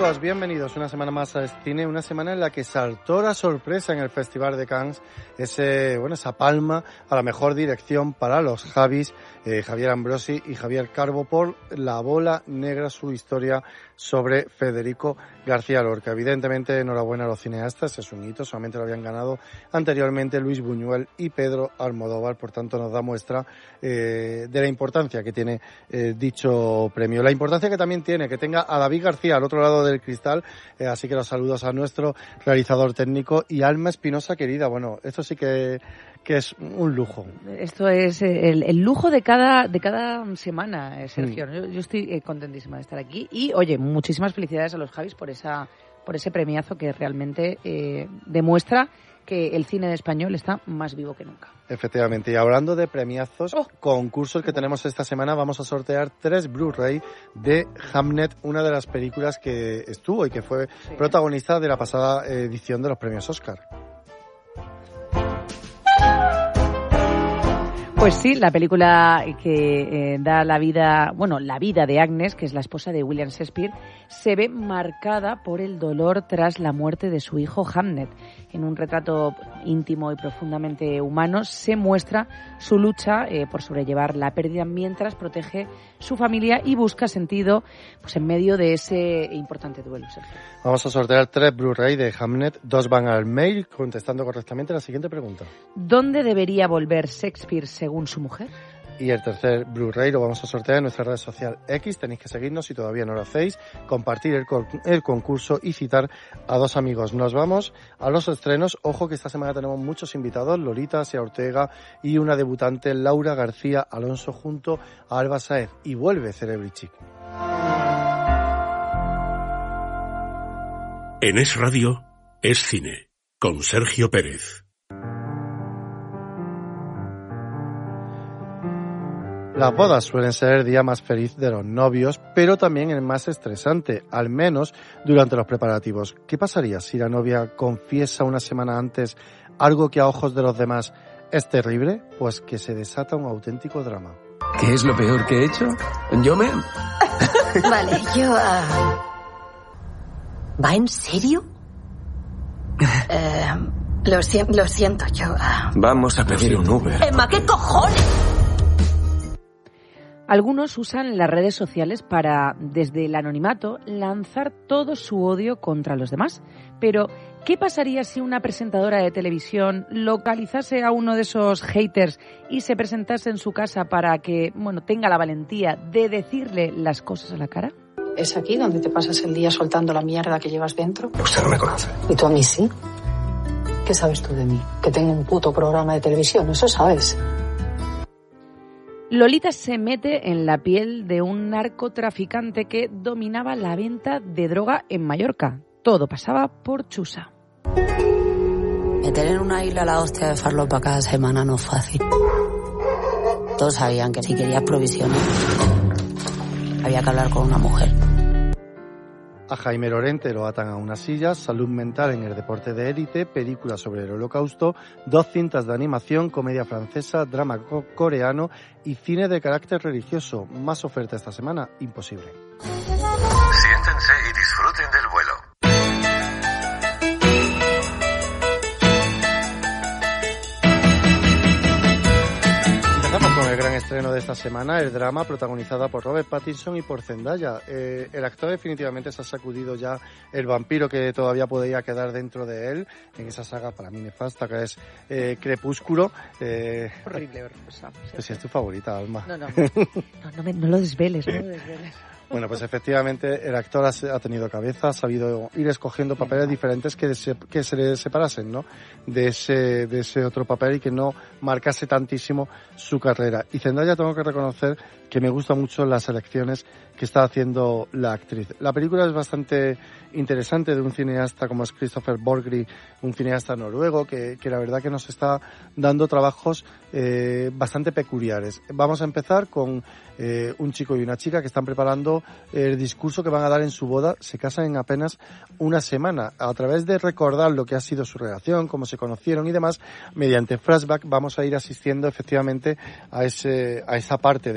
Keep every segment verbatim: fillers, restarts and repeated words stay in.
amigos, bienvenidos una semana más a Cine, una semana en la que saltó la sorpresa en el Festival de Cannes, ese, bueno, esa palma a la mejor dirección para los Javis, eh, Javier Ambrosi y Javier Calvo por La bola negra, su historia sobre Federico García Lorca. Evidentemente, enhorabuena a los cineastas, es un hito, solamente lo habían ganado anteriormente Luis Buñuel y Pedro Almodóvar, por tanto nos da muestra eh, de la importancia que tiene eh, dicho premio, la importancia que también tiene que tenga a David García al otro lado del cristal, eh, así que los saludos a nuestro realizador técnico y Alma Espinosa querida. Bueno, esto sí que, que es un lujo. Esto es el, el lujo de cada de cada semana, Sergio. Mm. Yo, yo estoy eh, contentísima de estar aquí y, oye, muchísimas felicidades a los Javis por esa por ese premiazo que realmente eh, demuestra que el cine español está más vivo que nunca. Efectivamente, y hablando de premiazos, oh. concursos que tenemos esta semana, vamos a sortear tres Blu-ray de Hamnet, una de las películas que estuvo y que fue sí. protagonista de la pasada edición de los premios Oscar. Pues sí, la película que eh, da la vida, bueno, la vida de Agnes, que es la esposa de William Shakespeare, se ve marcada por el dolor tras la muerte de su hijo Hamnet. En un retrato íntimo y profundamente humano se muestra su lucha eh, por sobrellevar la pérdida mientras protege su familia y busca sentido pues en medio de ese importante duelo, Sergio. Vamos a sortear tres Blu-ray de Hamnet, dos van al mail, contestando correctamente la siguiente pregunta. ¿Dónde debería volver Shakespeare según su mujer? Y el tercer Blu-ray lo vamos a sortear en nuestra red social X. Tenéis que seguirnos si todavía no lo hacéis, compartir el, con- el concurso y citar a dos amigos. Nos vamos a los estrenos. Ojo que esta semana tenemos muchos invitados, Lolita Asia Ortega y una debutante, Laura García Alonso, junto a Alba Saez. Y vuelve Celebrity Chic. En Es Radio, Es Cine, con Sergio Pérez. Las bodas suelen ser el día más feliz de los novios, pero también el más estresante, al menos durante los preparativos. ¿Qué pasaría si la novia confiesa una semana antes algo que a ojos de los demás es terrible? Pues que se desata un auténtico drama. ¿Qué es lo peor que he hecho? Yo me... Vale, yo... Uh... ¿Va en serio? eh, lo, si- lo siento, yo... Uh... Vamos a pedir un Uber. Emma, ¿qué cojones? Algunos usan las redes sociales para, desde el anonimato, lanzar todo su odio contra los demás. Pero, ¿qué pasaría si una presentadora de televisión localizase a uno de esos haters y se presentase en su casa para que, bueno, tenga la valentía de decirle las cosas a la cara? ¿Es aquí donde te pasas el día soltando la mierda que llevas dentro? Usted no me conoce. ¿Y tú a mí sí? ¿Qué sabes tú de mí? Que tengo un puto programa de televisión, eso sabes. Lolita se mete en la piel de un narcotraficante que dominaba la venta de droga en Mallorca. Todo pasaba por Chusa. Meter en una isla la hostia de farlopa cada semana no es fácil. Todos sabían que si querías provisiones había que hablar con una mujer. A Jaime Lorente lo atan a una silla, salud mental en el deporte de élite, película sobre el holocausto, dos cintas de animación, comedia francesa, drama co- coreano y cine de carácter religioso. Más oferta esta semana, imposible. Siéntense y disfruten del vuelo. Empezamos con el gran estreno de esta semana, el drama protagonizada por Robert Pattinson y por Zendaya. Eh, el actor definitivamente se ha sacudido ya el vampiro que todavía podía quedar dentro de él, en esa saga para mí nefasta que es eh, Crepúsculo. Eh, Horrible, horrorosa. Pues si es tu favorita, Alma. No, no, no, no, me, no lo desveles, no lo desveles. Bueno, pues efectivamente el actor ha, ha tenido cabeza, ha sabido ir escogiendo papeles diferentes que se, que se le separasen, ¿no? De ese, de ese otro papel y que no marcase tantísimo su carrera. Y Zendaya, tengo que reconocer que me gustan mucho las elecciones que está haciendo la actriz. La película es bastante interesante, de un cineasta como es Christopher Borgry, un cineasta noruego que, que la verdad que nos está dando trabajos eh, bastante peculiares. Vamos a empezar con eh, un chico y una chica que están preparando el discurso que van a dar en su boda. Se casan en apenas una semana. A través de recordar lo que ha sido su relación, cómo se conocieron y demás, mediante flashback vamos a ir asistiendo efectivamente a ese a esa parte de, de su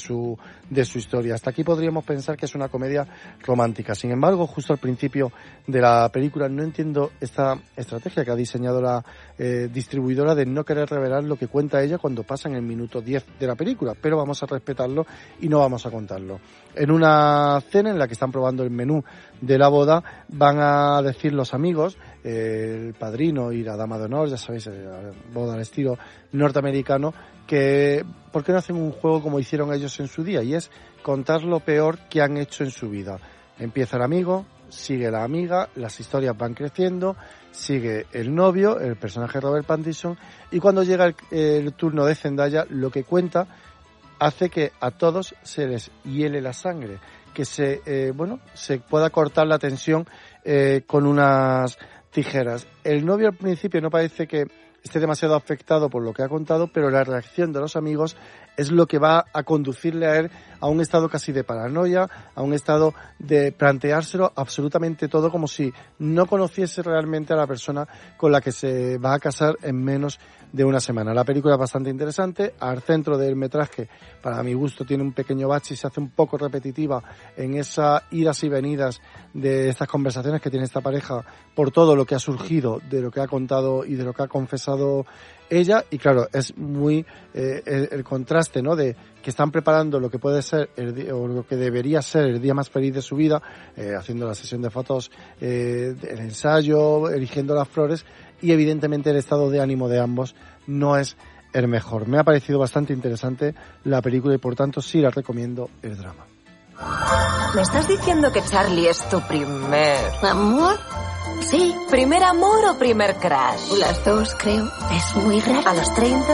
su de su historia. Hasta aquí podríamos pensar que es una comedia romántica. Sin embargo, justo al principio de la película no entiendo esta estrategia que ha diseñado la eh, distribuidora de no querer revelar lo que cuenta ella cuando pasa en el minuto diez de la película, pero vamos a respetarlo y no vamos a contarlo. En una cena en la que están probando el menú de la boda, van a decir los amigos, eh, el padrino y la dama de honor, ya sabéis, eh, boda al estilo norteamericano, que ¿por qué no hacen un juego como hicieron ellos en su día? Y es contar lo peor que han hecho en su vida. Empieza el amigo, sigue la amiga, las historias van creciendo, sigue el novio, el personaje Robert Pattinson, y cuando llega el, el turno de Zendaya, lo que cuenta hace que a todos se les hiele la sangre, que se eh, bueno se pueda cortar la tensión eh, con unas tijeras. El novio al principio no parece que esté demasiado afectado por lo que ha contado, pero la reacción de los amigos es lo que va a conducirle a él a un estado casi de paranoia, a un estado de planteárselo absolutamente todo como si no conociese realmente a la persona con la que se va a casar en menos de una semana. La película es bastante interesante. Al centro del metraje, para mi gusto, tiene un pequeño bache y se hace un poco repetitiva en esas idas y venidas de estas conversaciones que tiene esta pareja por todo lo que ha surgido de lo que ha contado y de lo que ha confesado ella. Y claro, es muy eh, el, el contraste, ¿no?, de que están preparando lo que puede ser el día, o lo que debería ser el día más feliz de su vida, eh, haciendo la sesión de fotos, eh, el ensayo, eligiendo las flores, y evidentemente el estado de ánimo de ambos no es el mejor. Me ha parecido bastante interesante la película y por tanto sí la recomiendo, el drama. ¿Me estás diciendo que Charlie es tu primer amor? Sí. ¿Primer amor o primer crush? Las dos, creo. Es muy raro. ¿A los treinta?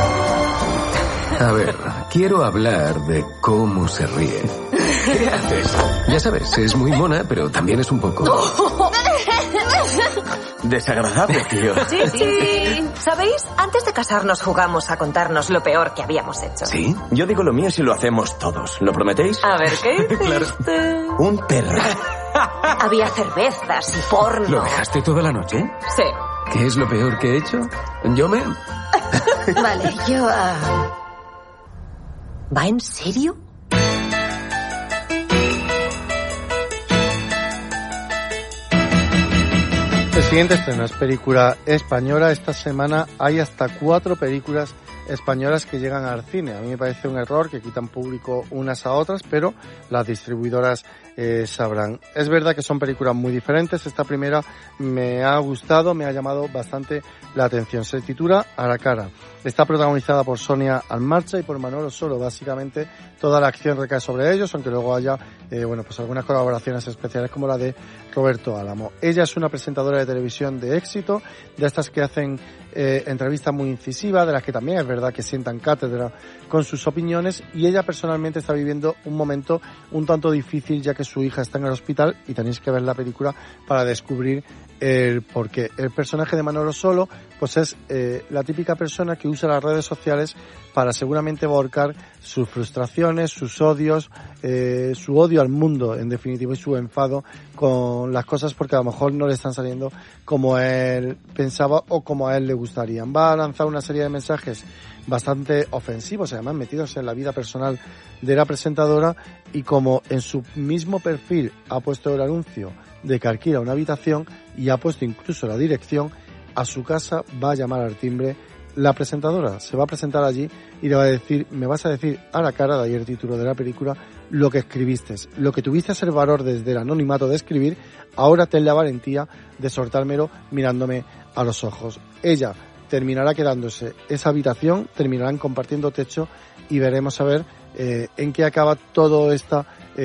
A ver, quiero hablar de cómo se ríe. ¿Qué haces? Ya sabes, es muy mona, pero también es un poco... desagradable, tío. Sí, sí. ¿Sabéis? Antes de casarnos jugamos a contarnos lo peor que habíamos hecho. ¿Sí? Yo digo lo mío si lo hacemos todos. ¿Lo prometéis? A ver, ¿qué hiciste? Claro. Un perro. Había cervezas y porno. ¿Lo dejaste toda la noche? Sí. ¿Qué es lo peor que he hecho? Yo me... Vale, yo... Uh... ¿Va en serio? El siguiente estreno es película española. Esta semana hay hasta cuatro películas españolas que llegan al cine. A mí me parece un error que quitan público unas a otras, pero las distribuidoras eh, sabrán. Es verdad que son películas muy diferentes. Esta primera me ha gustado, me ha llamado bastante la atención. Se titula A la cara. Está protagonizada por Sonia Almarcha y por Manolo Solo. Básicamente toda la acción recae sobre ellos, aunque luego haya eh, bueno, pues algunas colaboraciones especiales como la de Roberto Álamo. Ella es una presentadora de televisión de éxito, de estas que hacen eh, entrevistas muy incisivas, de las que también es verdad que sientan cátedra con sus opiniones, y ella personalmente está viviendo un momento un tanto difícil ya que su hija está en el hospital, y tenéis que ver la película para descubrir el porqué. El personaje de Manolo Solo pues es eh, la típica persona que usa las redes sociales para seguramente volcar sus frustraciones, sus odios, eh, su odio al mundo en definitiva y su enfado con las cosas porque a lo mejor no le están saliendo como él pensaba o como a él le gustarían. Va a lanzar una serie de mensajes bastante ofensivos, además metidos en la vida personal de la presentadora, y como en su mismo perfil ha puesto el anuncio de que alquila una habitación y ha puesto incluso la dirección, a su casa va a llamar al timbre la presentadora, se va a presentar allí y le va a decir: me vas a decir a la cara, de ahí el título de la película, lo que escribiste, lo que tuviste el valor desde el anonimato de escribir, ahora ten la valentía de soltármelo mirándome a los ojos. Ella terminará quedándose esa habitación, terminarán compartiendo techo y veremos a ver eh, en qué acaba todo esta,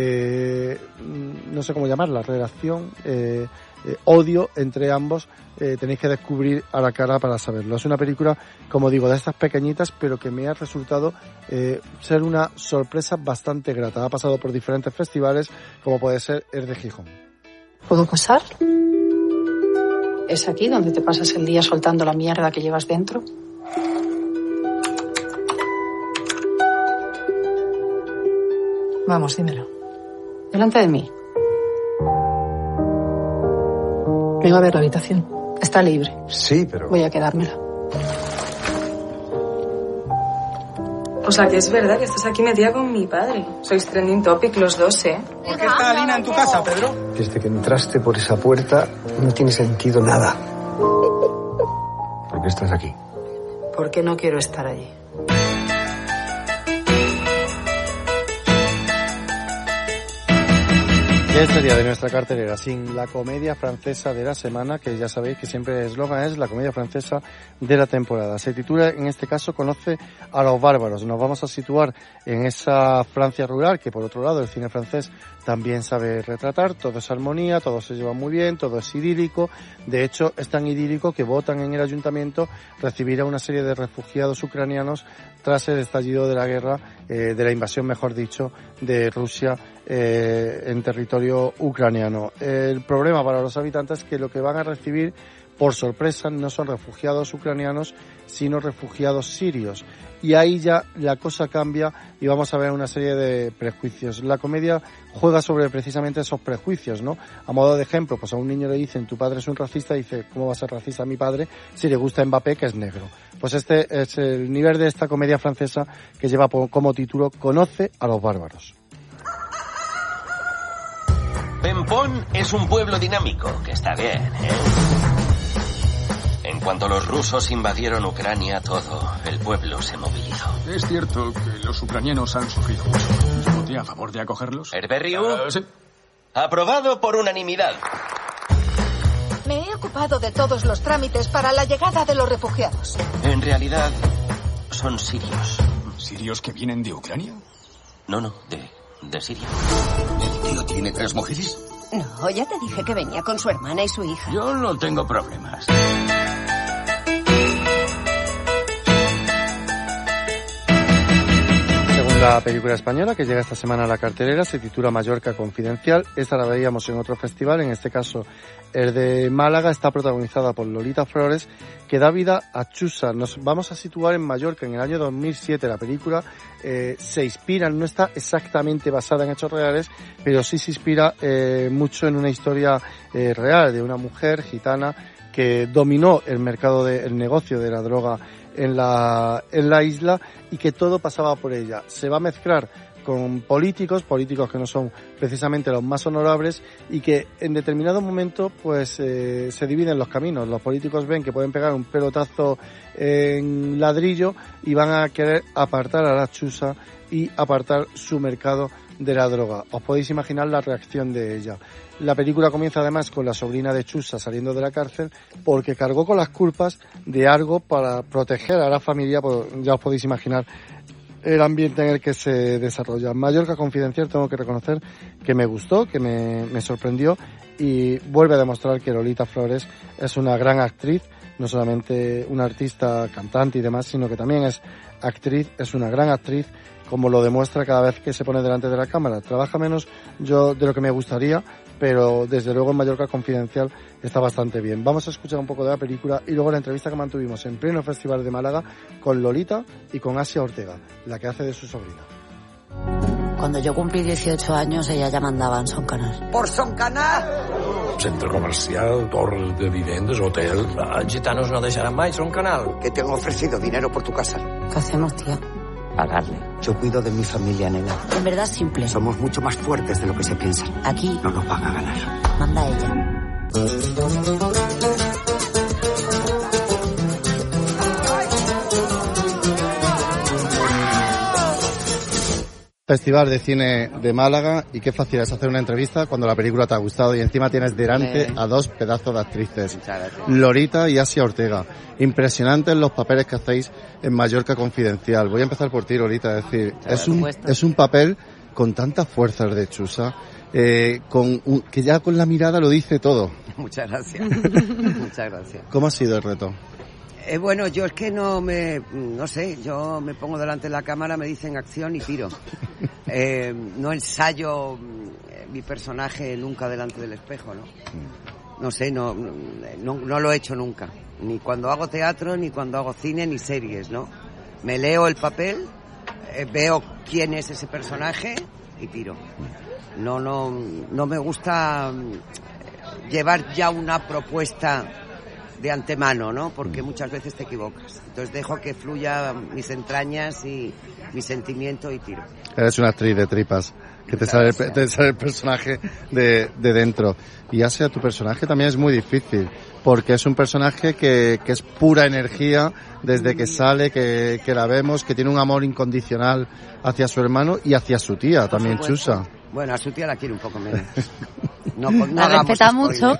eh, no sé cómo llamarla, relación, eh, eh, odio entre ambos. Eh, tenéis que descubrir a la cara para saberlo. Es una película, como digo, de estas pequeñitas, pero que me ha resultado eh, ser una sorpresa bastante grata. Ha pasado por diferentes festivales, como puede ser el de Gijón. ¿Puedo pasar? ¿Es aquí donde te pasas el día soltando la mierda que llevas dentro? Vamos, dímelo. Delante de mí. Vengo a ver la habitación. Está libre. Sí, pero... Voy a quedármela. O sea que es verdad que estás aquí metida con mi padre. Sois trending topic los dos, ¿eh? ¿Por qué está Alina en tu casa, Pedro? Desde que entraste por esa puerta no tiene sentido nada. ¿Por qué estás aquí? Porque no quiero estar allí. ¿Qué sería de nuestra cartelera sin la comedia francesa de la semana? Que ya sabéis que siempre el eslogan es la comedia francesa de la temporada. Se titula, en este caso, Conoce a los bárbaros. Nos vamos a situar en esa Francia rural que, por otro lado, el cine francés también sabe retratar. Todo es armonía, todo se lleva muy bien, todo es idílico. De hecho, es tan idílico que votan en el ayuntamiento recibir a una serie de refugiados ucranianos tras el estallido de la guerra, eh, de la invasión, mejor dicho, de Rusia eh, en territorio ucraniano. El problema para los habitantes es que lo que van a recibir, por sorpresa, no son refugiados ucranianos, sino refugiados sirios. Y ahí ya la cosa cambia y vamos a ver una serie de prejuicios. La comedia juega sobre precisamente esos prejuicios, ¿no? A modo de ejemplo, pues a un niño le dicen, tu padre es un racista, y dice, ¿cómo va a ser racista mi padre si le gusta Mbappé, que es negro? Pues este es el nivel de esta comedia francesa que lleva como título Conoce a los bárbaros. Pempón es un pueblo dinámico, que está bien, ¿eh? En cuanto los rusos invadieron Ucrania, todo el pueblo se movilizó. Es cierto que los ucranianos han sufrido mucho. ¿Voté a favor de acogerlos? ¿Herberriu? Uh, sí. Aprobado por unanimidad. Me he ocupado de todos los trámites para la llegada de los refugiados. En realidad, son sirios. ¿Sirios que vienen de Ucrania? No, no, de, de Siria. ¿El tío tiene tres mujeres? No, ya te dije que venía con su hermana y su hija. Yo no tengo problemas. La película española que llega esta semana a la cartelera se titula Mallorca Confidencial. Esta la veíamos en otro festival, en este caso el de Málaga. Está protagonizada por Lolita Flores, que da vida a Chusa. Nos vamos a situar en Mallorca en el año dos mil siete. La película eh, se inspira, no está exactamente basada en hechos reales, pero sí se inspira eh, mucho en una historia eh, real de una mujer gitana que dominó el mercado del negocio de la droga en la, en la isla, y que todo pasaba por ella. Se va a mezclar con políticos, políticos que no son precisamente los más honorables, y que en determinado momento pues eh, se dividen los caminos. Los políticos ven que pueden pegar un pelotazo en ladrillo y van a querer apartar a la Chusa y apartar su mercado de la droga. Os podéis imaginar la reacción de ella. La película comienza además con la sobrina de Chusa saliendo de la cárcel porque cargó con las culpas de algo para proteger a la familia. Pues ya os podéis imaginar el ambiente en el que se desarrolla. Mallorca Confidencial, tengo que reconocer que me gustó, que me, me sorprendió, y vuelve a demostrar que Lolita Flores es una gran actriz, no solamente una artista, cantante y demás, sino que también es actriz, es una gran actriz, como lo demuestra cada vez que se pone delante de la cámara. Trabaja menos yo de lo que me gustaría, pero desde luego en Mallorca Confidencial está bastante bien. Vamos a escuchar un poco de la película y luego la entrevista que mantuvimos en pleno Festival de Málaga con Lolita y con Asia Ortega, la que hace de su sobrina. Cuando yo cumplí dieciocho años, ella ya mandaba en Son Canal. ¿Por Son Canal? Centre comercial, torres de viviendas, hotel... Els gitanos no deixaran mai Son Canal. Que te han ofrecido dinero por tu casa. ¿Qué hacemos, tía? Pagarle. Yo cuido de mi familia, nena. En verdad es simple. Somos mucho más fuertes de lo que se piensa. Aquí no nos van a ganar. Manda ella. Festival de Cine de Málaga, y qué fácil es hacer una entrevista cuando la película te ha gustado y encima tienes delante a dos pedazos de actrices, Lolita y Asia Ortega. Impresionantes los papeles que hacéis en Mallorca Confidencial. Voy a empezar por ti, Lolita, es decir, es un, es un papel con tantas fuerzas de Chusa, eh, con un, que ya con la mirada lo dice todo. Muchas gracias. Muchas gracias. ¿Cómo ha sido el reto? Eh, bueno, yo es que no me, no sé, yo me pongo delante de la cámara, me dicen acción y tiro. Eh, no ensayo eh, mi personaje nunca delante del espejo, ¿no? No sé, no, no, no lo he hecho nunca. Ni cuando hago teatro, ni cuando hago cine, ni series, ¿no? Me leo el papel, eh, veo quién es ese personaje y tiro. No, no, no me gusta llevar ya una propuesta de antemano, ¿no? Porque muchas veces te equivocas. Entonces dejo que fluya mis entrañas y mi sentimiento y tiro. Eres una actriz de tripas, que te sale, el, te sale el personaje de, de dentro. Y ya sea tu personaje también es muy difícil, porque es un personaje que, que es pura energía desde que sale, que, que la vemos, que tiene un amor incondicional hacia su hermano y hacia su tía, también Chusa. Bueno, a su tía la quiere un poco menos. No, no la respeta mucho.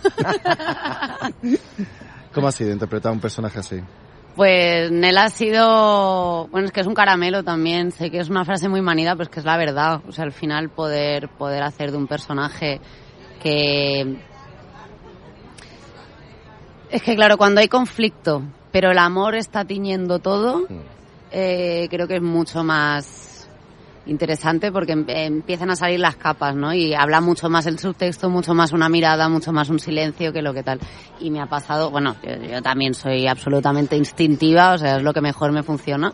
¿Cómo ha sido interpretar un personaje así? Pues Nel ha sido, bueno, es que es un caramelo también, sé que es una frase muy manida, pero es que es la verdad, o sea, al final poder poder hacer de un personaje que... Es que claro, cuando hay conflicto, pero el amor está tiñendo todo, eh, creo que es mucho más interesante porque em- empiezan a salir las capas, ¿no? Y habla mucho más el subtexto, mucho más una mirada, mucho más un silencio que lo que tal. Y me ha pasado, bueno, yo, yo también soy absolutamente instintiva, o sea, es lo que mejor me funciona.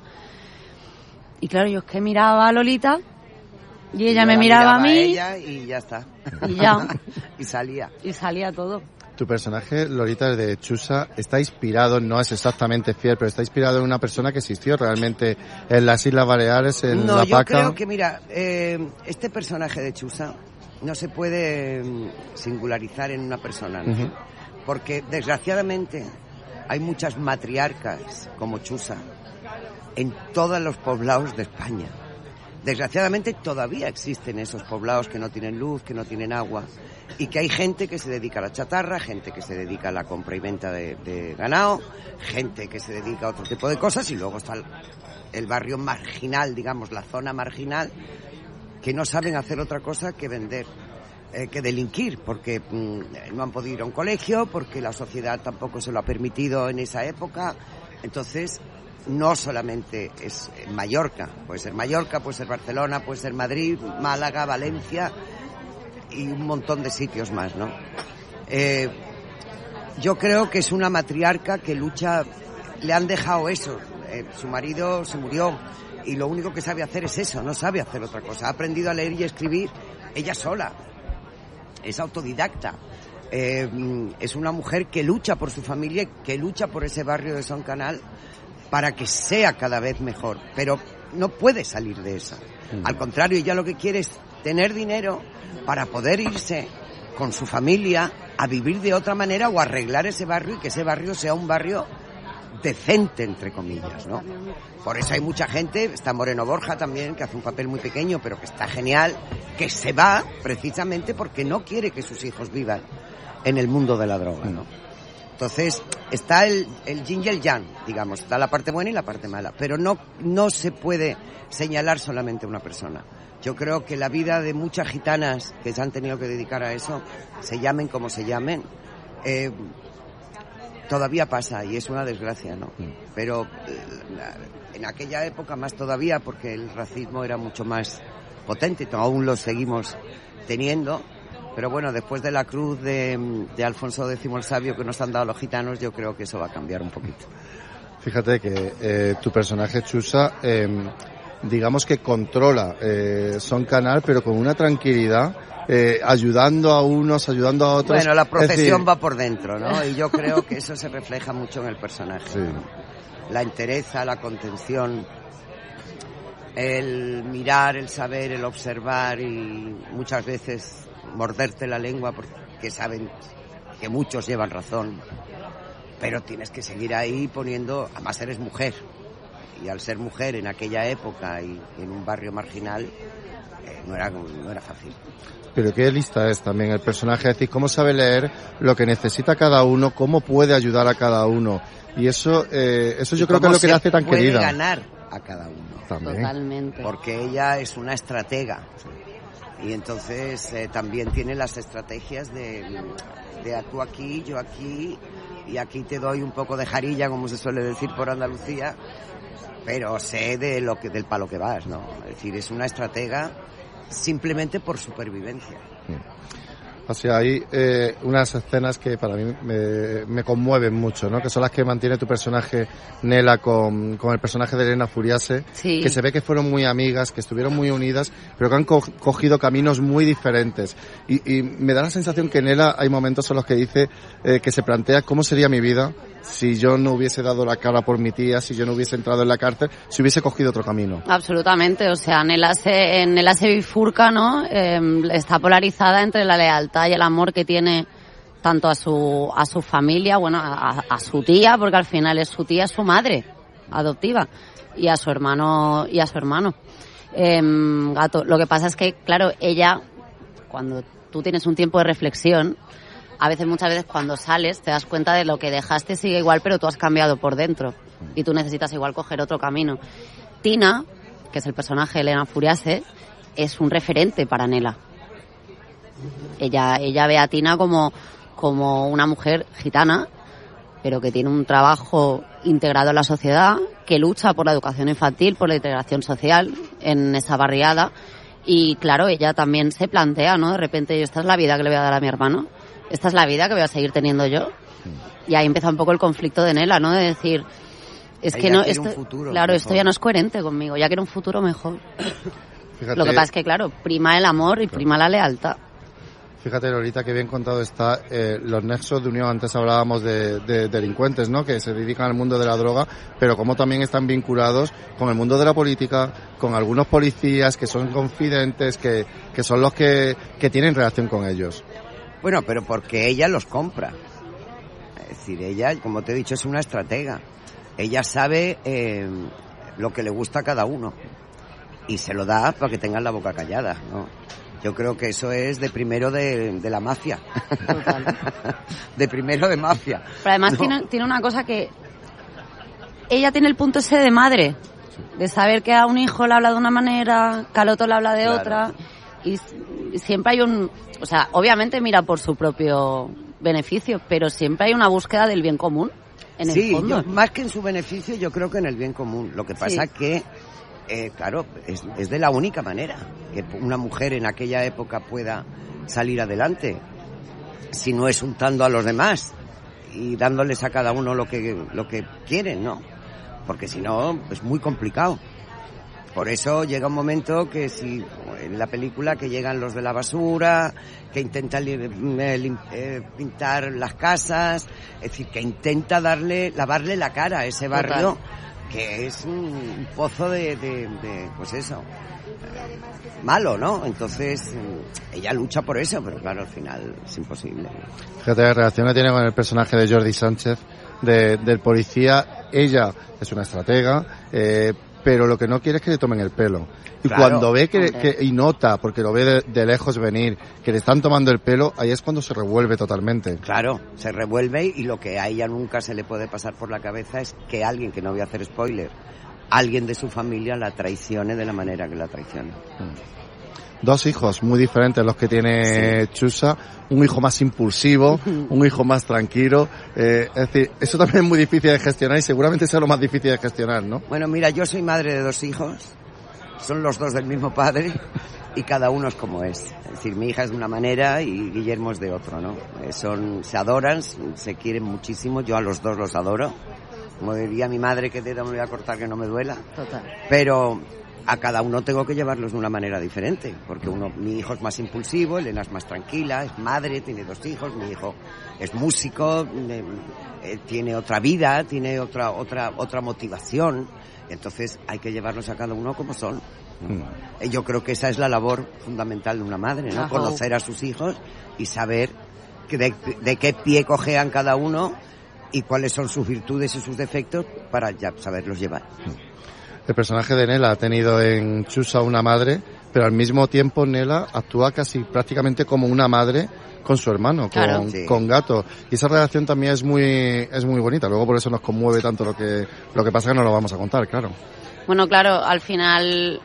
Y claro, yo es que miraba a Lolita y ella Yo me la miraba a miraba mí ella y ya está. y ya. Y salía. Y salía todo. Tu personaje, Lolita, de Chusa, está inspirado, no es exactamente fiel, pero está inspirado en una persona que existió realmente en las Islas Baleares, en no, La yo Paca. creo que, mira, eh, este personaje de Chusa no se puede mm, singularizar en una persona, ¿no? Uh-huh. Porque, desgraciadamente, hay muchas matriarcas como Chusa en todos los poblados de España. Desgraciadamente, todavía existen esos poblados que no tienen luz, que no tienen agua, y que hay gente que se dedica a la chatarra, gente que se dedica a la compra y venta de, de ganado, gente que se dedica a otro tipo de cosas, y luego está el, el barrio marginal, digamos, la zona marginal, que no saben hacer otra cosa que vender, eh, que delinquir, porque mmm, no han podido ir a un colegio, porque la sociedad tampoco se lo ha permitido en esa época. Entonces, no solamente es Mallorca, puede ser Mallorca, puede ser Barcelona, puede ser Madrid, Málaga, Valencia y un montón de sitios más, ¿no? Eh, yo creo que es una matriarca que lucha, le han dejado eso, eh, su marido se murió y lo único que sabe hacer es eso, no sabe hacer otra cosa, ha aprendido a leer y escribir ella sola, es autodidacta, eh, es una mujer que lucha por su familia, que lucha por ese barrio de Son Canal para que sea cada vez mejor, pero no puede salir de eso, mm. al contrario, ella lo que quiere es tener dinero para poder irse con su familia a vivir de otra manera o arreglar ese barrio y que ese barrio sea un barrio decente, entre comillas, ¿no? Por eso hay mucha gente, está Moreno Borja también, que hace un papel muy pequeño, pero que está genial, que se va precisamente porque no quiere que sus hijos vivan en el mundo de la droga, ¿no? Entonces, está el, el yin y el yang, digamos, está la parte buena y la parte mala, pero no, no se puede señalar solamente a una persona. Yo creo que la vida de muchas gitanas que se han tenido que dedicar a eso, se llamen como se llamen, eh, todavía pasa y es una desgracia, ¿no? Pero eh, en aquella época más todavía, porque el racismo era mucho más potente, aún lo seguimos teniendo, pero bueno, después de la cruz de, de Alfonso X el Sabio que nos han dado los gitanos, yo creo que eso va a cambiar un poquito. Fíjate que eh, tu personaje Chusa... Eh, digamos que controla eh, Son Canal, pero con una tranquilidad, eh, ayudando a unos, ayudando a otros. Bueno, la profesión decir... va por dentro, ¿no? Y yo creo que eso se refleja mucho en el personaje. Sí. ¿No? La entereza, la contención, el mirar, el saber, el observar y muchas veces morderte la lengua porque saben que muchos llevan razón, pero tienes que seguir ahí poniendo, además eres mujer. Y al ser mujer en aquella época y en un barrio marginal, eh, no era, no era fácil. Pero qué lista es también el personaje, es decir, cómo sabe leer lo que necesita cada uno, cómo puede ayudar a cada uno. Y eso eh, eso yo creo que es lo que le hace tan querida. Puede ganar a cada uno. También. Totalmente. Porque ella es una estratega. Y entonces eh, también tiene las estrategias de, de tú aquí, yo aquí, y aquí te doy un poco de jarilla, como se suele decir por Andalucía, pero sé de lo que del palo que vas, ¿no? Es decir, es una estratega simplemente por supervivencia. Así hay eh, unas escenas que para mí me, me conmueven mucho, ¿no? Que son las que mantiene tu personaje Nela con, con el personaje de Elena Furiase, sí. que se ve que fueron muy amigas, que estuvieron muy unidas, pero que han co- cogido caminos muy diferentes. Y, y me da la sensación que Nela hay momentos en los que dice eh, que se plantea cómo sería mi vida si yo no hubiese dado la cara por mi tía, si yo no hubiese entrado en la cárcel, si hubiese cogido otro camino. Absolutamente, o sea, Nela se, Nela se bifurca, ¿no? Eh, está polarizada entre la lealtad y el amor que tiene tanto a su a su familia, bueno, a, a su tía, porque al final es su tía, es su madre adoptiva, y a su hermano y a su hermano. Eh, Gato, lo que pasa es que, claro, ella, cuando tú tienes un tiempo de reflexión, a veces, muchas veces, cuando sales, te das cuenta de lo que dejaste sigue igual, pero tú has cambiado por dentro. Y tú necesitas igual coger otro camino. Tina, que es el personaje de Elena Furiase, es un referente para Nela. Ella, ella ve a Tina como, como una mujer gitana, pero que tiene un trabajo integrado en la sociedad, que lucha por la educación infantil, por la integración social en esa barriada. Y claro, ella también se plantea, ¿no? De repente, esta es la vida que le voy a dar a mi hermano. Esta es la vida que voy a seguir teniendo yo. Y ahí empieza un poco el conflicto de Nela, ¿no? De decir, es ella que no, esto, futuro, claro, mejor. Esto ya no es coherente conmigo, ya quiero un futuro mejor. Fíjate, lo que pasa es que, claro, prima el amor y prima la lealtad. Fíjate, Lolita, que bien contado está eh, los nexos de unión. Antes hablábamos de, de delincuentes, ¿no? Que se dedican al mundo de la droga, pero como también están vinculados con el mundo de la política, con algunos policías que son confidentes, que, que son los que, que tienen relación con ellos. Bueno, pero porque ella los compra. Es decir, ella, como te he dicho, es una estratega. Ella sabe eh, lo que le gusta a cada uno y se lo da para que tengan la boca callada, ¿no? Yo creo que eso es de primero de, de la mafia. Total. De primero de mafia. Pero además no. tiene, tiene una cosa que... Ella tiene el punto ese de madre, de saber que a un hijo le habla de una manera, que al otro le habla de claro. otra, y siempre hay un... O sea, obviamente mira por su propio beneficio, pero siempre hay una búsqueda del bien común, en sí, el fondo. Sí, más que en su beneficio, yo creo que en el bien común. Lo que pasa sí. que, eh, claro, es, es de la única manera que una mujer en aquella época pueda salir adelante, si no es untando a los demás y dándoles a cada uno lo que, lo que quieren, ¿no? Porque si no, es muy complicado. Por eso llega un momento que si en la película que llegan los de la basura, que intentan eh, eh, pintar las casas, es decir, que intenta darle, lavarle la cara a ese barrio, total. Que es un pozo de, de, de pues eso, eh, malo, ¿no? Entonces ella lucha por eso, pero claro, al final es imposible. Fíjate la relación que tiene con el personaje de Jordi Sánchez, de, del policía. Ella es una estratega, eh, pero lo que no quiere es que le tomen el pelo. Y claro, cuando ve que, que, y nota, porque lo ve de, de lejos venir, que le están tomando el pelo, ahí es cuando se revuelve totalmente. Claro, se revuelve y lo que a ella nunca se le puede pasar por la cabeza es que alguien, que no voy a hacer spoiler, alguien de su familia la traicione de la manera que la traiciona. Hmm. Dos hijos muy diferentes los que tiene sí. Chusa, un hijo más impulsivo, un hijo más tranquilo, eh, es decir, eso también es muy difícil de gestionar y seguramente sea lo más difícil de gestionar, ¿no? Bueno, mira, yo soy madre de dos hijos, son los dos del mismo padre y cada uno es como es. Es decir, mi hija es de una manera y Guillermo es de otro, ¿no? Eh, son, se adoran, se quieren muchísimo, yo a los dos los adoro. Como diría mi madre, que dedo me voy a cortar que no me duela. Total. Pero a cada uno tengo que llevarlos de una manera diferente, porque uno, mi hijo es más impulsivo, Elena es más tranquila, es madre, tiene dos hijos, mi hijo es músico, eh, eh, tiene otra vida, tiene otra otra otra motivación, entonces hay que llevarlos a cada uno como son. Mm. Yo creo que esa es la labor fundamental de una madre, ¿no? Ajá. Conocer a sus hijos y saber que de, de qué pie cojean cada uno y cuáles son sus virtudes y sus defectos para ya saberlos llevar. Mm. El personaje de Nela ha tenido en Chusa una madre, pero al mismo tiempo Nela actúa casi prácticamente como una madre con su hermano, claro, con, sí. con Gato. Y esa relación también es muy es muy bonita. Luego por eso nos conmueve tanto lo que lo que pasa, que no lo vamos a contar, claro. Bueno, claro, al final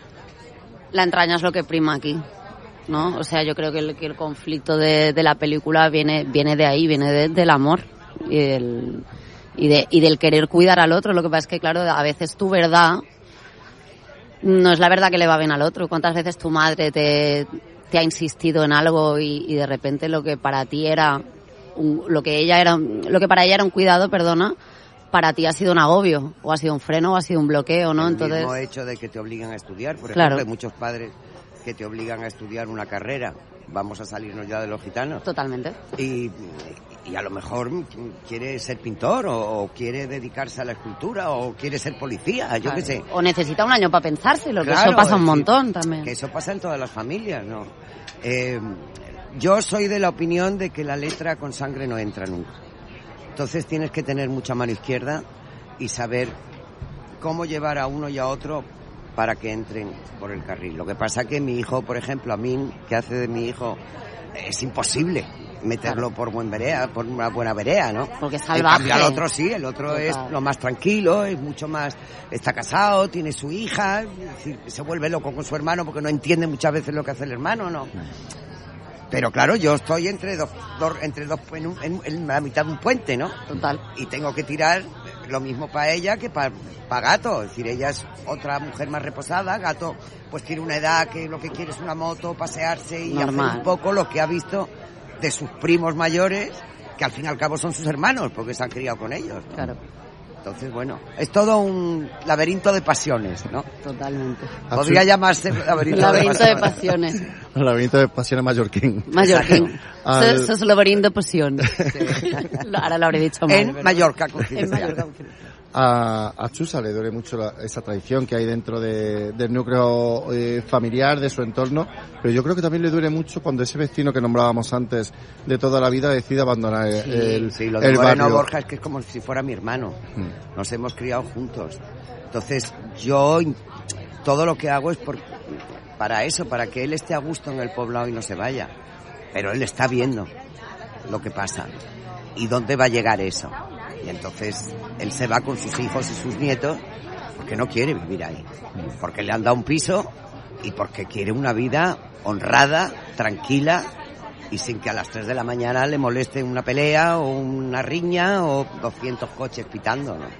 la entraña es lo que prima aquí, ¿no? O sea, yo creo que el, que el conflicto de, de la película viene viene de ahí, viene de, del amor y del, y, de, y del querer cuidar al otro. Lo que pasa es que, claro, a veces tu verdad no es la verdad que le va bien al otro. ¿Cuántas veces tu madre te, te ha insistido en algo y, y de repente lo que para ti era un, lo que ella era lo que para ella era un cuidado, perdona, para ti ha sido un agobio, o ha sido un freno, o ha sido un bloqueo, ¿no? El Entonces, mismo hecho de que te obligan a estudiar, por claro. ejemplo, hay muchos padres que te obligan a estudiar una carrera. Vamos a salirnos ya de los gitanos. Totalmente. Y, y a lo mejor quiere ser pintor, o, o quiere dedicarse a la escultura, o quiere ser policía, yo claro. qué sé. O necesita un año para pensárselo, Claro, que eso pasa un decir, montón también. Que eso pasa en todas las familias, ¿no? Eh, yo soy de la opinión de que la letra con sangre no entra nunca. Entonces tienes que tener mucha mano izquierda y saber cómo llevar a uno y a otro para que entren por el carril. Lo que pasa que mi hijo, por ejemplo, a mí, que hace de mi hijo, es imposible meterlo claro. por buen vereda, por una buena vereda, ¿no? Porque es salvaje. En cambio, al otro sí, el otro Total. es lo más tranquilo, es mucho más, está casado, tiene su hija, es decir, se vuelve loco con su hermano porque no entiende muchas veces lo que hace el hermano, ¿no? Pero claro, yo estoy entre dos, dos entre dos en, un, en, en la mitad de un puente, ¿no? Total. Y tengo que tirar lo mismo para ella que para pa Gato. Es decir, ella es otra mujer más reposada. Gato pues tiene una edad que lo que quiere es una moto, pasearse y Normal. hacer un poco lo que ha visto de sus primos mayores, que al fin y al cabo son sus hermanos, porque se han criado con ellos, ¿no? Claro. Entonces, bueno, es todo un laberinto de pasiones, ¿no? Totalmente. Podría llamarse laberinto, laberinto de pasiones. De pasiones. Laberinto de pasiones mallorquín. Mallorquín. Al... Eso es laberinto de pasiones. Sí. Ahora lo habré dicho mal. En ¿verdad? Mallorca. En Mallorca. A, a Chusa le duele mucho la, esa tradición que hay dentro de, del núcleo eh, familiar, de su entorno, pero yo creo que también le duele mucho cuando ese vecino que nombrábamos antes de toda la vida decide abandonar sí, el, sí, lo de el Moreno barrio. Borja es que es como si fuera mi hermano. Hmm. Nos hemos criado juntos. Entonces yo todo lo que hago es por, para eso, para que él esté a gusto en el poblado y no se vaya. Pero él está viendo lo que pasa y dónde va a llegar eso. Y entonces él se va con sus hijos y sus nietos porque no quiere vivir ahí. Porque le han dado un piso y porque quiere una vida honrada, tranquila y sin que a las tres de la mañana le moleste una pelea o una riña o doscientos coches pitando, ¿no?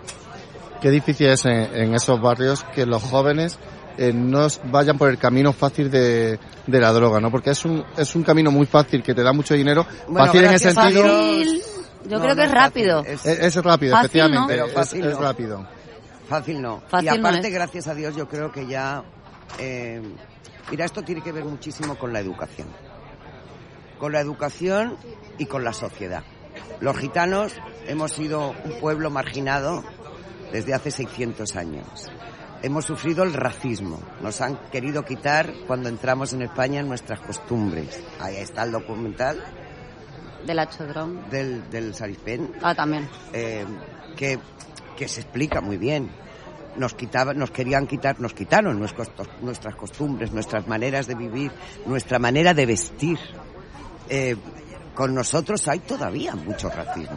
Qué difícil es en, en esos barrios que los jóvenes eh, no vayan por el camino fácil de, de la droga, ¿no? Porque es un es un camino muy fácil que te da mucho dinero. Bueno, fácil en ese sentido. Fácil. Yo no, creo que no es rápido. Es, es, es rápido, fácil, efectivamente. ¿no? Pero fácil es, no. es rápido. Fácil no. Fácil y aparte, no es. gracias a Dios, yo creo que ya... Eh, mira, esto tiene que ver muchísimo con la educación. Con la educación y con la sociedad. Los gitanos hemos sido un pueblo marginado desde hace seiscientos años. Hemos sufrido el racismo. Nos han querido quitar, cuando entramos en España, nuestras costumbres. Ahí está el documental... Del Achodrón. Del, del Sarispen. Ah, también. Eh, que, que se explica muy bien. Nos quitaban, nos querían quitar, nos quitaron nuestros, nuestras costumbres, nuestras maneras de vivir, nuestra manera de vestir. Eh, con nosotros hay todavía mucho racismo.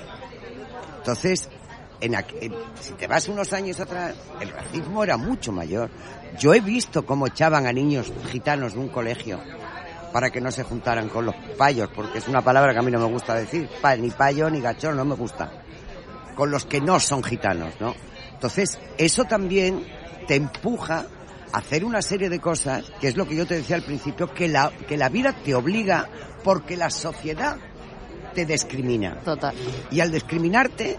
Entonces, en, en, si te vas unos años atrás, el racismo era mucho mayor. Yo he visto cómo echaban a niños gitanos de un colegio para que no se juntaran con los payos, porque es una palabra que a mí no me gusta decir, pa, ni payo ni gachón, no me gusta, con los que no son gitanos, ¿no? Entonces, eso también te empuja a hacer una serie de cosas, que es lo que yo te decía al principio, que la, que la vida te obliga porque la sociedad te discrimina. Total. Y al discriminarte,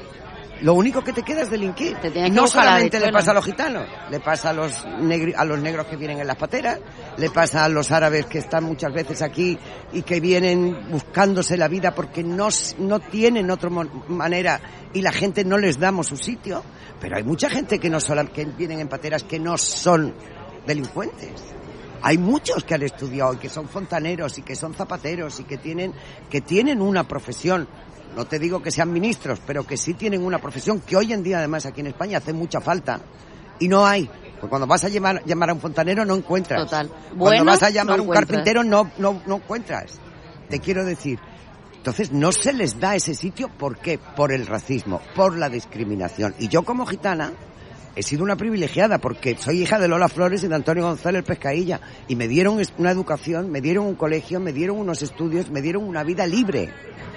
lo único que te queda es delinquir. Te tienes que no buscar solamente la le pasa a los gitanos, le pasa a los, negri, a los negros que vienen en las pateras, le pasa a los árabes que están muchas veces aquí y que vienen buscándose la vida porque no, no tienen otra manera y la gente no les damos su sitio. Pero hay mucha gente que no solo, que vienen en pateras que no son delincuentes. Hay muchos que han estudiado y que son fontaneros y que son zapateros y que tienen, que tienen una profesión. No te digo que sean ministros, pero que sí tienen una profesión que hoy en día, además, aquí en España hace mucha falta. Y no hay. Porque cuando vas a llamar, llamar a un fontanero no encuentras. Total. Cuando Bueno, vas a llamar a no un encuentras. carpintero no, no, no encuentras. Te quiero decir. Entonces no se les da ese sitio. ¿Por qué? Por el racismo, por la discriminación. Y yo como gitana he sido una privilegiada porque soy hija de Lola Flores y de Antonio González Pescailla. Y me dieron una educación, me dieron un colegio, me dieron unos estudios, me dieron una vida libre.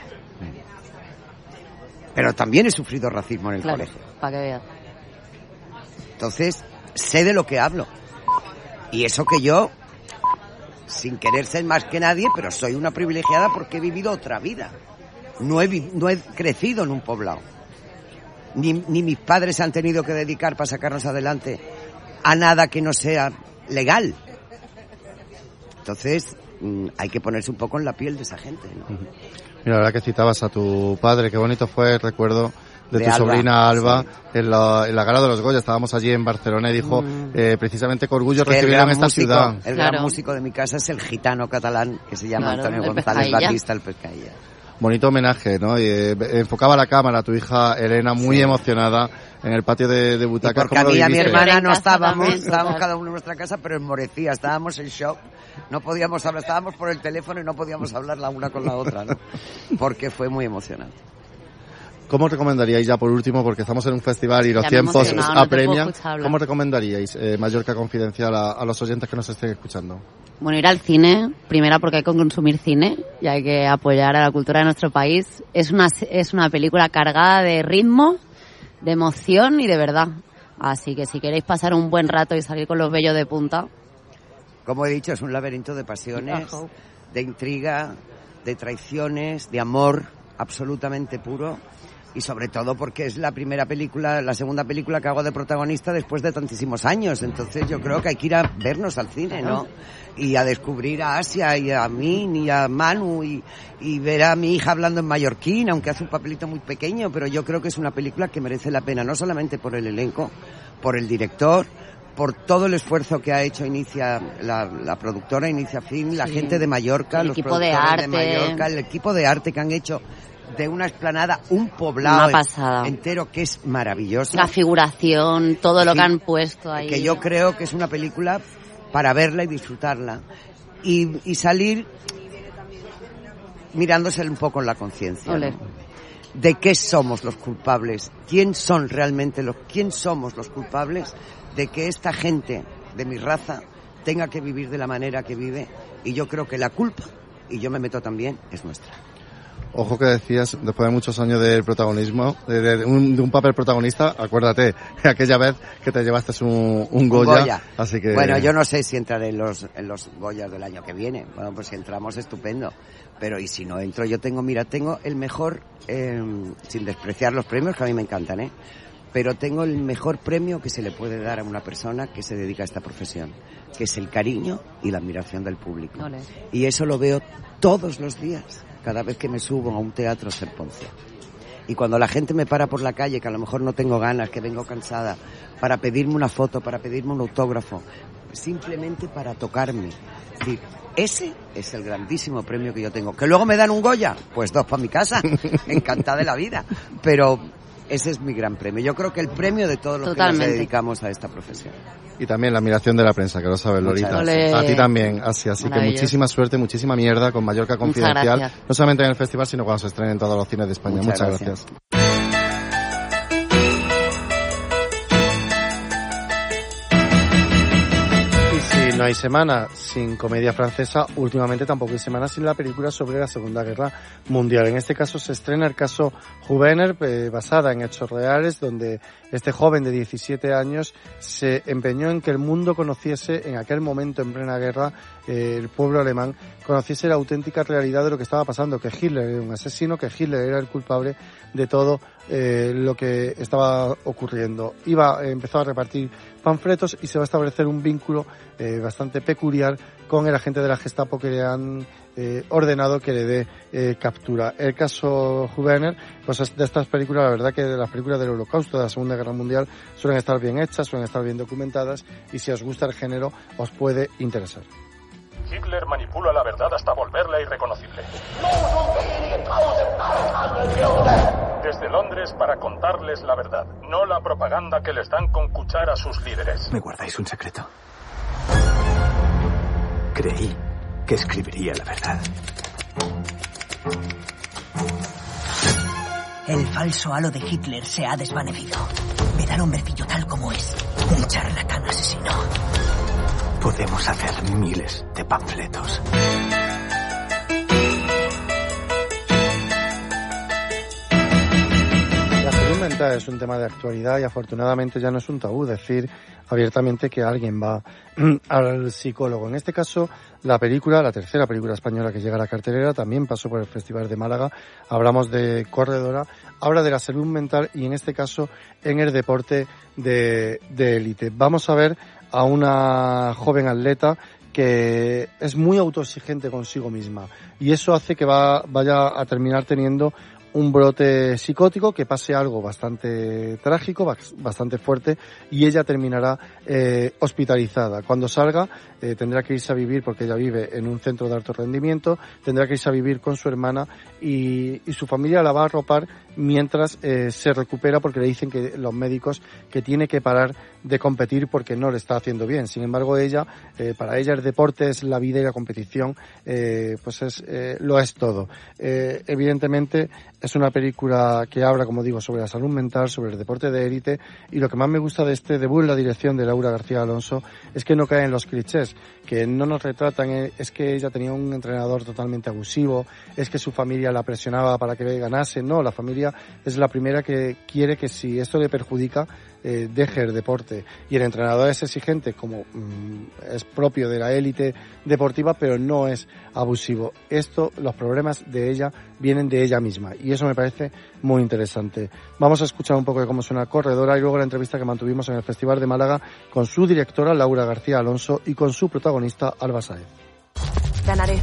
Pero también he sufrido racismo en el Claro, colegio. para que veas. Entonces, sé de lo que hablo. Y eso que yo sin querer ser más que nadie, pero soy una privilegiada porque he vivido otra vida. No he, vi- no he crecido en un poblado. Ni, ni mis padres se han tenido que dedicar para sacarnos adelante a nada que no sea legal. Entonces, mmm, hay que ponerse un poco en la piel de esa gente, ¿no? Mira, la verdad que citabas a tu padre, qué bonito fue el recuerdo de, De tu Alba, sobrina Alba sí. en, la, en la gala de los Goya. Estábamos allí en Barcelona y dijo Mm. eh, precisamente con orgullo Es que el recibieron gran esta músico, ciudad. El Claro. gran músico de mi casa es el gitano catalán que se llama Claro, Antonio el González Pescailla. Batista, el Pescailla. Bonito homenaje, ¿no? Y, eh, enfocaba la cámara a tu hija Elena, muy Sí. emocionada en el patio de, de Y butacas. porque ¿Cómo a lo mí y a mi viviste? hermana En no casa estábamos, también, estábamos total. cada uno en nuestra casa, pero enmorecía, estábamos en shock, no podíamos hablar, estábamos por el teléfono y no podíamos hablar la una con la otra, ¿no? Porque fue muy emocionante. ¿Cómo recomendaríais, ya por último, porque estamos en un festival y los Ya me he tiempos emocionado, no te puedo apremian, escuchar hablar. ¿cómo recomendaríais eh, Mallorca Confidencial a, a los oyentes que nos estén escuchando? Bueno, ir al cine, primera porque hay que consumir cine y hay que apoyar a la cultura de nuestro país. Es una, es una película cargada de ritmo, de emoción y de verdad. Así que si queréis pasar un buen rato y salir con los vellos de punta, Como he dicho, es un laberinto de pasiones, Ajá. de intriga, de traiciones, de amor absolutamente puro. Y sobre todo porque es la primera película, la segunda película que hago de protagonista después de tantísimos años. Entonces yo creo que hay que ir a vernos al cine, ¿no? Y a descubrir a Asia y a mí y a Manu y, y ver a mi hija hablando en mallorquín, aunque hace un papelito muy pequeño, pero yo creo que es una película que merece la pena, no solamente por el elenco, por el director, por todo el esfuerzo que ha hecho Inicia, la, la productora Inicia Film, la Sí. gente de Mallorca, El los equipo de productores de arte. Mallorca, el equipo de arte que han hecho de una explanada un poblado Una pasada. entero que es maravilloso. la figuración, todo lo Sí. que han puesto ahí. Que yo creo que es una película para verla y disfrutarla. Y, y salir mirándose un poco en la conciencia. Ole. ¿no? ¿De qué somos los culpables? ¿Quién son realmente los, quién somos los culpables de que esta gente de mi raza tenga que vivir de la manera que vive? Y yo creo que la culpa, y yo me meto también, es nuestra. Ojo que decías, después de muchos años del protagonismo, de, de un, de un papel protagonista, acuérdate, aquella vez que te llevaste un, un Goya, Goya. así que... Bueno, yo no sé si entraré en los, en los Goyas del año que viene. Bueno, pues si entramos, estupendo. Pero y si no entro, yo tengo, mira, tengo el mejor, eh, sin despreciar los premios, que a mí me encantan, ¿eh? Pero tengo el mejor premio que se le puede dar a una persona que se dedica a esta profesión, que es el cariño y la admiración del público. Ole. Y eso lo veo todos los días, cada vez que me subo a un teatro Ser Ponce. Y cuando la gente me para por la calle, que a lo mejor no tengo ganas, que vengo cansada, para pedirme una foto, para pedirme un autógrafo, simplemente para tocarme. Es decir, ese es el grandísimo premio que yo tengo. ¿Que luego me dan un Goya? Pues dos para mi casa, encantada de la vida. Pero ese es mi gran premio. Yo creo que el premio de todos los que Totalmente. nos dedicamos a esta profesión. Y también la admiración de la prensa, que lo sabes, Muchas Lolita. gracias. A ti también, así, así que Maravilloso. muchísima suerte, muchísima mierda con Mallorca Muchas Confidencial. gracias. No solamente en el festival, sino cuando se estrene en todos los cines de España. Muchas Muchas, gracias. gracias. Y si no hay semana sin comedia francesa, últimamente tampoco hay semana sin la película sobre la Segunda Guerra Mundial. En este caso se estrena el caso Juvener, eh, basada en hechos reales, donde este joven de diecisiete años se empeñó en que el mundo conociese, en aquel momento en plena guerra, eh, el pueblo alemán conociese la auténtica realidad de lo que estaba pasando, que Hitler era un asesino, que Hitler era el culpable de todo eh, lo que estaba ocurriendo. Iba, eh, empezó a repartir panfletos y se va a establecer un vínculo eh, bastante peculiar con el agente de la Gestapo que le han eh, ordenado que le dé eh, captura. El caso Juvener, pues de estas películas, la verdad que de las películas del Holocausto, de la Segunda Guerra Mundial, suelen estar bien hechas, suelen estar bien documentadas y si os gusta el género os puede interesar. Hitler manipula la verdad hasta volverla irreconocible. Desde Londres para contarles la verdad, no la propaganda que les dan con cuchara a sus líderes. ¿Me guardáis un secreto? Creí que escribiría la verdad. El falso halo de Hitler se ha desvanecido. Me da el hombrecillo tal como es. Un charlatán asesino. Podemos hacer miles de panfletos. La salud mental cuenta es un tema de actualidad y afortunadamente ya no es un tabú decir abiertamente que alguien va al psicólogo. En este caso, la película, la tercera película española que llega a la cartelera, también pasó por el Festival de Málaga. Hablamos de Corredora, habla de la salud mental y en este caso en el deporte de de élite. Vamos a ver a una joven atleta que es muy autoexigente consigo misma y eso hace que va, vaya a terminar teniendo un brote psicótico, que pase algo bastante trágico, bastante fuerte, y ella terminará eh, hospitalizada. Cuando salga eh, tendrá que irse a vivir, porque ella vive en un centro de alto rendimiento, tendrá que irse a vivir con su hermana y, y su familia la va a arropar mientras eh, se recupera, porque le dicen que los médicos que tiene que parar de competir porque no le está haciendo bien. Sin embargo, ella, eh, para ella el deporte es la vida y la competición, eh, pues es eh, lo es todo. Eh, evidentemente, es una película que habla, como digo, sobre la salud mental, sobre el deporte de élite, y lo que más me gusta de este debut en la dirección de Laura García Alonso es que no cae en los clichés, que no nos retratan, es que ella tenía un entrenador totalmente abusivo, es que su familia la presionaba para que ganase. No, la familia es la primera que quiere que si esto le perjudica, eh, deje el deporte. Y el entrenador es exigente, como mmm, es propio de la élite deportiva, pero no es abusivo. Esto, los problemas de ella vienen de ella misma, y eso me parece muy interesante. Vamos a escuchar un poco de cómo suena Corredora y luego la entrevista que mantuvimos en el Festival de Málaga con su directora Laura García Alonso y con su protagonista Alba Sáez. Ganaré.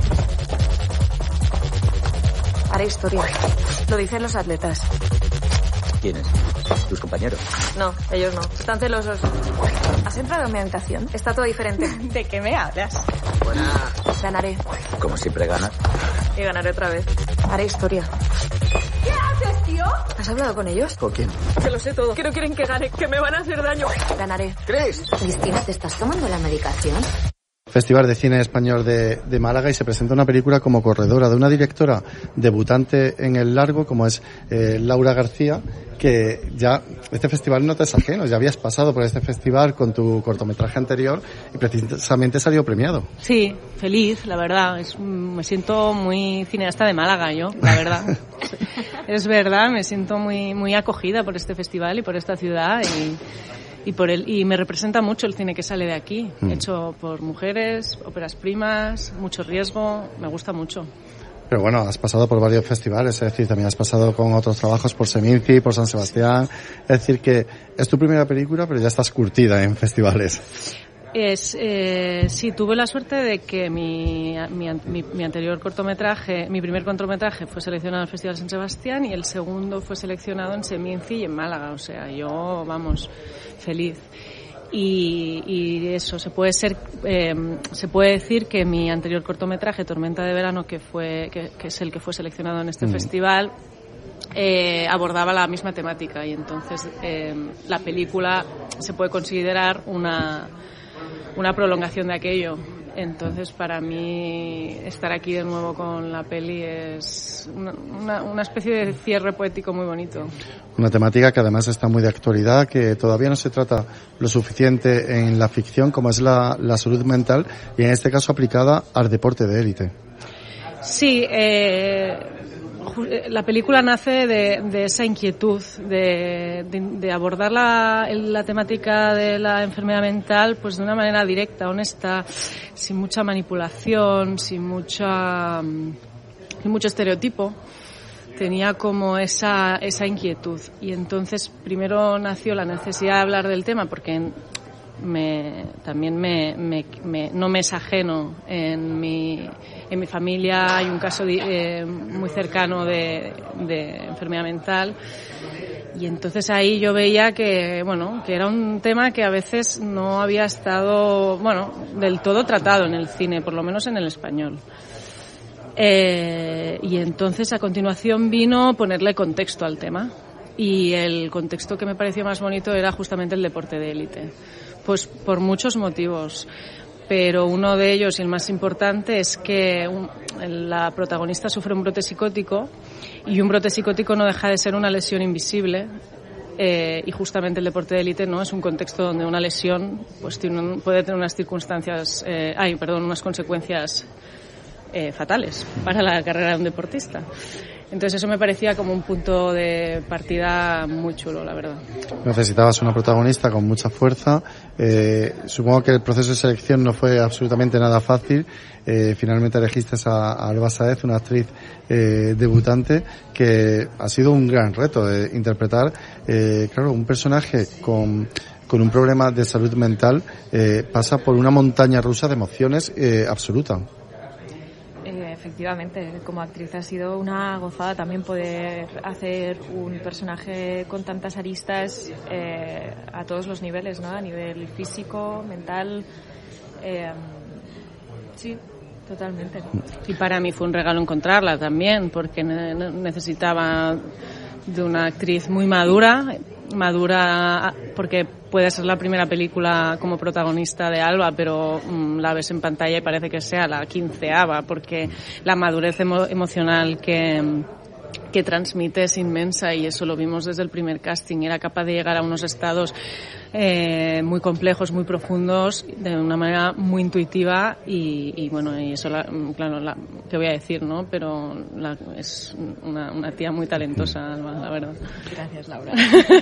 Haré historia. Lo dicen los atletas. ¿Quiénes? ¿Tus compañeros? No, ellos no. Están celosos. ¿Has entrado en mi habitación? Está todo diferente. ¿De qué me hablas? Buena. Ganaré. Como siempre ganas. Y ganaré otra vez. Haré historia. ¿Qué haces, tío? ¿Has hablado con ellos? ¿Con quién? Que lo sé todo. Que no quieren que gane, que me van a hacer daño. Ganaré. ¿Crees? Cristina, ¿te estás tomando la medicación? Festival de Cine Español de, de Málaga, y se presenta una película como Corredora, de una directora debutante en el largo como es eh, Laura García, que ya este festival no te es ajeno, ya habías pasado por este festival con tu cortometraje anterior y precisamente salió premiado. Sí, feliz, la verdad, es, me siento muy cineasta de Málaga yo, la verdad. Es verdad, me siento muy muy acogida por este festival y por esta ciudad y y por el y me representa mucho el cine que sale de aquí, mm. hecho por mujeres, óperas primas, mucho riesgo, me gusta mucho. Pero bueno, has pasado por varios festivales, es decir, también has pasado con otros trabajos por Seminci, por San Sebastián, es decir que es tu primera película, pero ya estás curtida en festivales. Es, eh, sí, tuve la suerte de que mi, mi, mi, mi anterior cortometraje, mi primer cortometraje fue seleccionado en el Festival de San Sebastián y el segundo fue seleccionado en Seminci y en Málaga, o sea, yo, vamos, feliz. Y, y eso, se puede ser, eh, se puede decir que mi anterior cortometraje, Tormenta de Verano, que fue, que, que es el que fue seleccionado en este mm. festival, eh, abordaba la misma temática y entonces eh, la película se puede considerar una una prolongación de aquello. Entonces, para mí, estar aquí de nuevo con la peli es una, una, una especie de cierre poético muy bonito. Una temática que además está muy de actualidad, que todavía no se trata lo suficiente en la ficción, como es la, la salud mental, y en este caso aplicada al deporte de élite. Sí, eh... la película nace de, de esa inquietud de, de, de abordar la, la temática de la enfermedad mental pues de una manera directa, honesta, sin mucha manipulación, sin mucha sin mucho estereotipo. Tenía como esa esa inquietud y entonces primero nació la necesidad de hablar del tema porque me también me, me, me no me es ajeno. En mi en mi familia hay un caso de, eh, muy cercano de, de enfermedad mental y entonces ahí yo veía que bueno que era un tema que a veces no había estado bueno del todo tratado en el cine, por lo menos en el español. Eh, y entonces a continuación vino ponerle contexto al tema y el contexto que me pareció más bonito era justamente el deporte de élite. Pues por muchos motivos, pero uno de ellos y el más importante es que un, la protagonista sufre un brote psicótico y un brote psicótico no deja de ser una lesión invisible eh, y justamente el deporte de élite no es un contexto donde una lesión pues tiene un, puede tener unas circunstancias, eh, ay, perdón, unas consecuencias eh, fatales para la carrera de un deportista. Entonces eso me parecía como un punto de partida muy chulo, la verdad. Necesitabas una protagonista con mucha fuerza. Eh, supongo que el proceso de selección no fue absolutamente nada fácil. Eh, finalmente elegiste a, a Alba Sáez, una actriz eh, debutante, que ha sido un gran reto de interpretar, eh, claro, un personaje con... con un problema de salud mental, eh, pasa por una montaña rusa de emociones eh, absoluta. Eh, efectivamente, como actriz ha sido una gozada también poder hacer un personaje con tantas aristas eh, a todos los niveles, ¿no? A nivel físico, mental, eh, sí, totalmente. Y para mí fue un regalo encontrarla también, porque necesitaba de una actriz muy madura, madura porque puede ser la primera película como protagonista de Alba, pero mmm, la ves en pantalla y parece que sea la quinceava, porque la madurez emo- emocional que, que transmite es inmensa, y eso lo vimos desde el primer casting. Era capaz de llegar a unos estados eh, muy complejos, muy profundos, de una manera muy intuitiva, y, y bueno, y eso, la, claro, la, ¿qué voy a decir, no? Pero la, es una, una tía muy talentosa, Alba, la verdad. Gracias, Laura.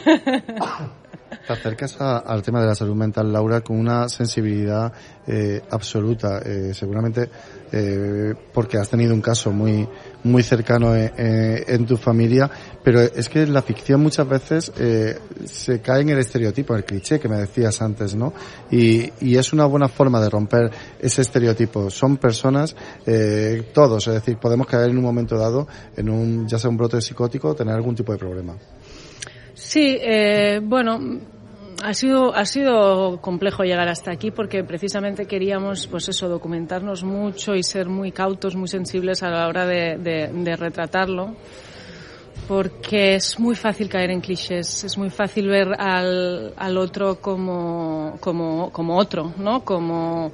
Te acercas a, al tema de la salud mental, Laura, con una sensibilidad eh, absoluta, eh, seguramente eh, porque has tenido un caso muy muy cercano en, en, en tu familia, pero es que la ficción muchas veces eh, se cae en el estereotipo, el cliché que me decías antes, ¿no? Y, y es una buena forma de romper ese estereotipo. Son personas, eh, todos, es decir, podemos caer en un momento dado en un, ya sea un brote psicótico o tener algún tipo de problema. Sí, eh, bueno, ha sido ha sido complejo llegar hasta aquí, porque precisamente queríamos, pues eso, documentarnos mucho y ser muy cautos, muy sensibles a la hora de, de, de retratarlo, porque es muy fácil caer en clichés, es muy fácil ver al, al otro como como como otro, ¿no? Como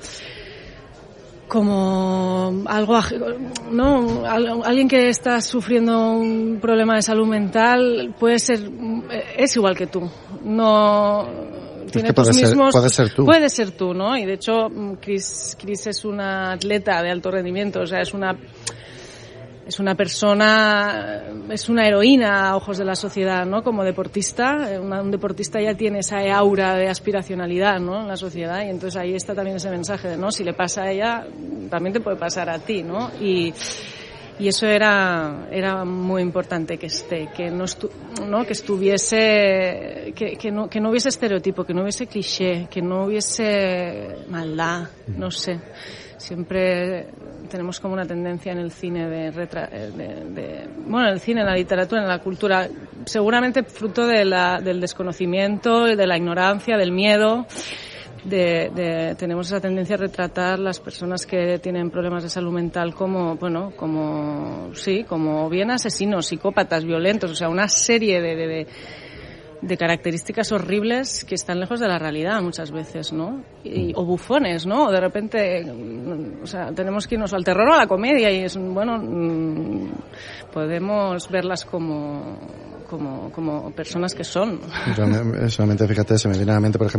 como algo, no, alguien que está sufriendo un problema de salud mental puede ser, es igual que tú, no tiene es que tus puede mismos, ser, puede ser tú, puede ser tú, ¿no? Y de hecho, Chris, Chris es una atleta de alto rendimiento, o sea, es una es una persona, es una heroína a ojos de la sociedad, ¿no? Como deportista, una, un deportista ya tiene esa aura de aspiracionalidad, ¿no? En la sociedad, y entonces ahí está también ese mensaje de, ¿no? Si le pasa a ella, también te puede pasar a ti, ¿no? Y, y eso era, era muy importante que esté, que no, estu, ¿no? Que estuviese, que, que no, que no hubiese estereotipo, que no hubiese cliché, que no hubiese maldad, no sé. Siempre tenemos como una tendencia en el cine de, retra- de, de bueno, en el cine, en la literatura, en la cultura, seguramente fruto de la, del desconocimiento, de la ignorancia, del miedo, de, de tenemos esa tendencia a retratar las personas que tienen problemas de salud mental como, bueno, como sí, como bien asesinos, psicópatas, violentos, o sea, una serie de, de, de de características horribles que están lejos de la realidad muchas veces, ¿no? Y, o bufones, ¿no? O de repente, o sea, tenemos que irnos al terror o a la comedia, y es, bueno, podemos verlas como como como personas que son. Solamente, fíjate, se me viene a la mente, por ejemplo,